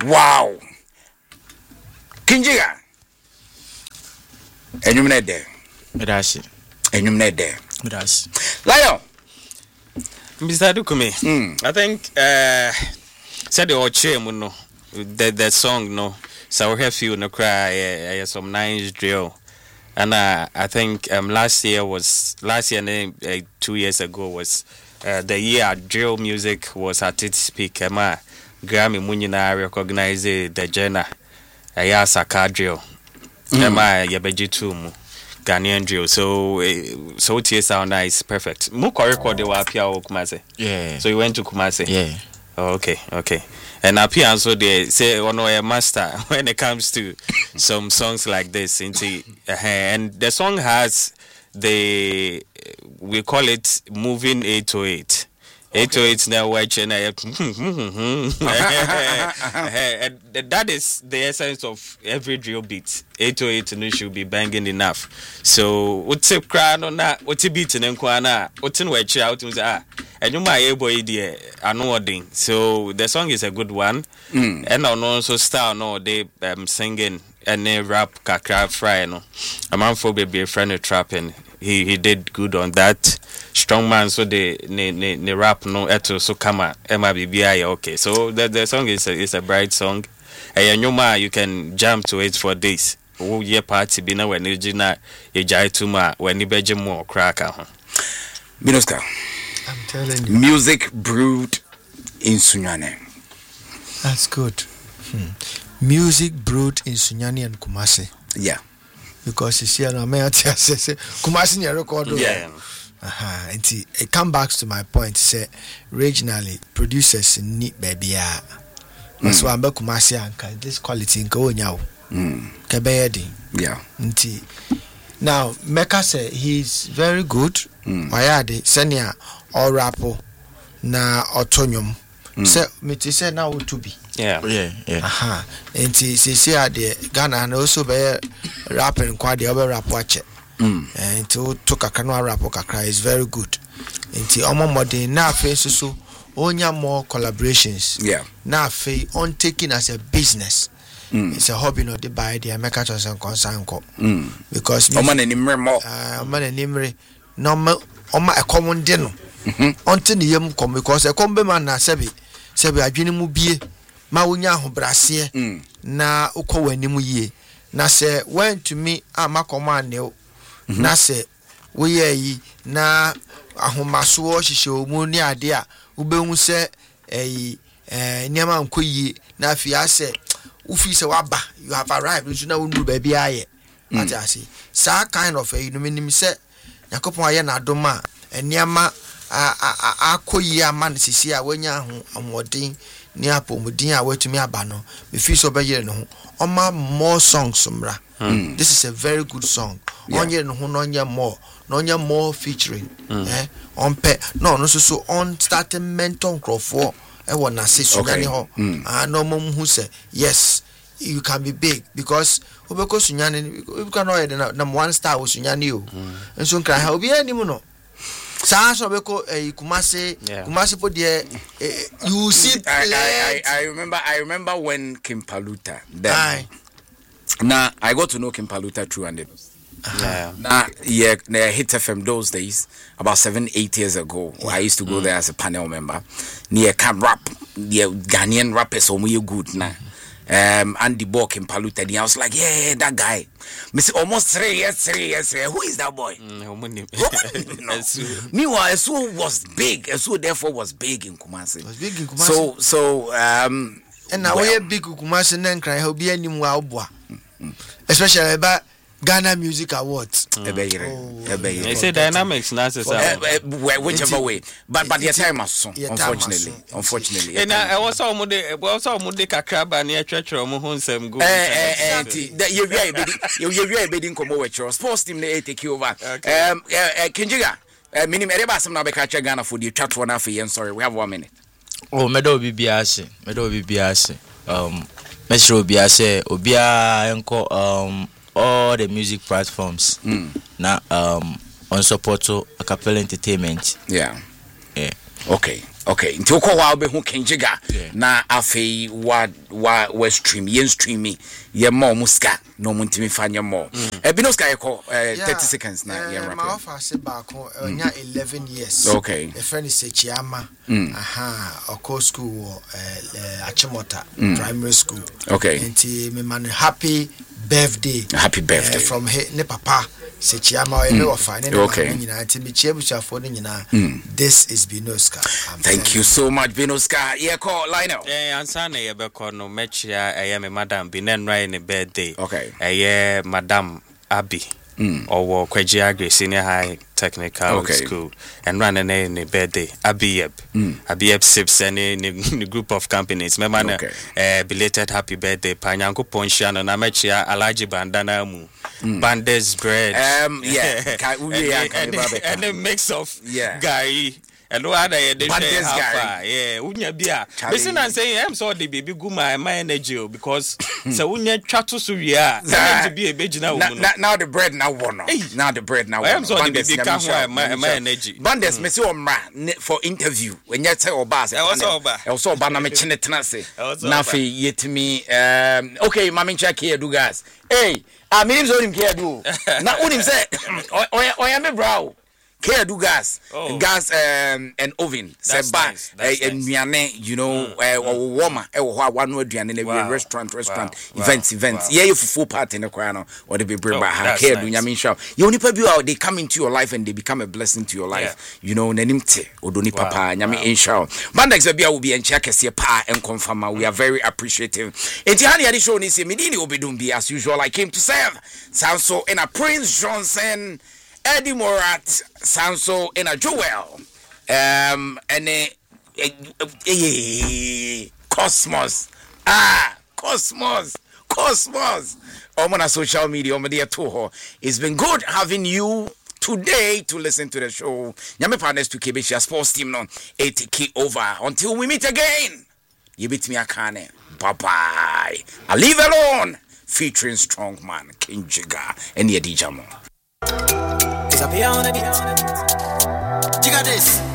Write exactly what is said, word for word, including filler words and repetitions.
Wow. Kinjiga. Enyum na de. Medasi. Enyum na de. Medasi. Lion. Mister Dukumi. Mm. I think uh said the oche mu no the the song no so we have you no cry uh, some nice drill. And uh, I think um last year was last year uh, two years ago was uh, the year drill music was at its peak. Emma Grammy Munina recognize the genre Aya Saka drill. Emma Yabejitu mu Ghanaian drill. So uh, so it sound nice, perfect. Mu record the Wapia Kumase. Yeah. So you went to Kumase. Yeah. Oh, okay, okay. And appear also they say oh no a master when it comes to some songs like this into uh, and the song has the we call it moving eight oh eight. eight oh eight now watching and that is the essence of every drill beat. eight oh eight no should be banging enough. So what's a crown on that what's a beat in Nkwana what's in watch out ah and you my boy dear anoding. So the song is a good one. Mm. And also style no they um singing and then rap kakra fry no. A man for baby friend of trapping. He he did good on that. Strong man so the ne ne ne rap no eto so kama Emma B B I okay. So the the song is a, is a bright song. And you ma you can jam to it for days. Oh yeah party be na when you na you jai to ma when you beje more cracker. Binoska. I'm telling you. Music brewed in Sunyani. That's good. Hmm. Music brewed in Sunyani and Kumasi. Yeah. Because you see, I'm Kumasi near record. Yeah. Aha. And see, it come back to my point. Say regionally, producers need baby. That's why I'm back Kumasi and this quality in Kaonyao. Mm. Kabeyedi. Yeah. Nti. Now, Mecca say he's very good. Wayade senia or rapo na autonium. Say me to say now to be. Yeah. Yeah. Yeah. Aha. Nti say say ade Ghana and also be rapping kwa de obe rap wache. Mm. And to to kakra rap kakra is very good. Nti omo modern na afi so onya more collaborations. Yeah. Na afi on taking as a business. Mm. It's a hobby not the buy the America to some concern ko. Mm. Because Oman and Nimre more. Uh man and Nimre no oma a common deno. Until the yam come because a combe man na sebi sebi adwene mu bie ma wonya ho brase na uko wani mu ye na se went to me ama command ne na se wo ye yi na ahomaso o hihye omu ni ade a ubehu se eh eh niam ankoyi na afia se ufi se waba you have arrived so na wonu ba bia ye ati ase sa kind of eh no menim se yakopon aye na adoma eniama akoyi ama sisi a wanya ho amodin ni apomodin a watumi aba no me fi so be yere no ho oma more songs mra. This is a very good song. Onye no ho no onye more no onye more featuring eh on pe no no so so on starting mentor crofo e wona se so gani ho ah no mum hu say yes you can be big because obeko sunyane you can know the number one star was sunyane o enso nkra ha obi anim no sa so beko eh Kumasi Kumasi po de you see I, I, I, I remember I remember when Kim Paluta then now I got to know Kim Paluta through and yeah now yeah hit F M those days about seven eight years ago. I used to go mm. there as a panel member near can rap yeah Ghanaian rappers so muy good now. Um, Andy Bork in Paluta, and I was like, yeah, yeah, that guy. Me say almost three years, three years, three years. Who is that boy? Mm, no. Meanwhile, Esu was big. Esu therefore was big in Kumasi. Was big in Kumasi. So, so um, and now well, we big Kumasi and then cry. He'll be any more especially about Ghana Music Awards. Mm. They say dynamics now, whichever way. But but your time was so, unfortunately, unfortunately. And I was all the also Mudeka crab and your church or Mohonsem go. Eh, you you you you bidding come over your sports team. They take you over. Um, Kinjiga, minimum Erebasam now catch Ghana for the chat one after. Sorry, we have one minute. Oh, Medo Bibiase, Medo Bibiase. Um, Mesro Biase, Obia Enko um. all the music platforms mm. now um on support to Acapella Entertainment. Yeah. Yeah. Okay. Okay, until ko wa be hu Kenjiga Yeah. na afei wa wa wa stream yen streaming ye mo muska no muntimi fanya mo. E bi no ska yeko thirty seconds na yen rap. My offer say back onya eleven years. Okay. The friend is Sechiama. Aha, Oko school uh, Achimota primary school. Okay. Nti me man happy birthday. Happy birthday. Uh, from he, ne papa Sechiama e me offer ne Okay. nyina nti me chiebucha for ne nyina. This is Binoska. Thank you so much Binoska. Yeah, call Lionel. Eh, answer na ye be call no mechia eh me madam bi nen right in birthday. Okay. Eh madam Abi. Mm. Or Kwajiagre Senior High Technical Okay. School and run a name in birthday. Abiyeb. Mm. Abiyeb Sips and a group of companies. My man, Okay. uh, belated happy birthday. Panyanko Ponshan and Amechia Alaji Bandana Mu. Bandes bread. Um yeah, Ka- and, we are and, and, and a mix of Yeah. Gary. And no other they Bandes say how Gary. far. Yeah, unya bia. Charlie. Listen and say I'm sorry baby go my my energy because so unya twatu so we are. Nah. To be a bejina Now, woman. now, now the bread now one. Hey. Now the bread now I am one. sorry, Bandes, baby, nyame come nhyira, where my- nyame my nhyira. energy. Bandes, me say omra ne- for interview. When you say oba, say Eh, what's panel. oba? Eh, what's oba na me chine tenase. Eh, what's Na oba? fe yetimi um okay, mama check here do gas. Hey, ah me nim so nim here do. Na unim say o o ya me brow. Care do gas, Oh. gas um, and oven. That's Say ba nice, that's and nice. you know, uh, or warmer. Eh, or one word and a Wow. restaurant, restaurant Wow. events, Wow. events. Wow. Yeah, you full part in the crown or the be bring Oh, back. that's Care do nice. nyame show. You only people out they come into your life and they become a blessing to your life. You know, nenimte odoni Wow. papa nyame Wow. inshallah. Bandex be will be en check kese pa and confirm. We are very appreciative. Enti hani adi show ni se medini obedum be as usual. I came to serve. Sanso in a Prince Johnson. Eddie Morat, Sanso, and a Joel, um, and a, a, a, a Cosmos, ah, Cosmos, Cosmos. On my social media, on my dear Toho, it's been good having you today to listen to the show. Nyame partners to K B C Sports Team non eighty K over. Until we meet again, you beat me a cane. Bye bye. I leave alone. Featuring Strongman, King Jigga, and Yedi Jamo. You got this.